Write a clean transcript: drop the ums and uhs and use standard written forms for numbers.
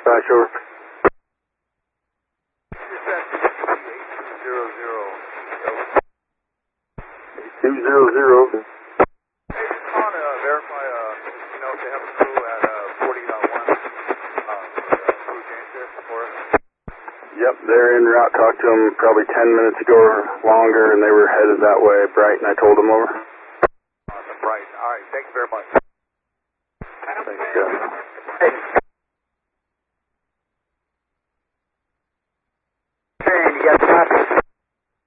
dispatch over. Dispatch 8200. 200. Hey, just calling to verify, if they have a crew at 40.1 crew James for us. Yep, they're en route. Talked to them probably 10 minutes ago or longer, and they were headed that way. Brighton, I told them over. Awesome, Brighton. All right, thank you very much. Thanks, guys.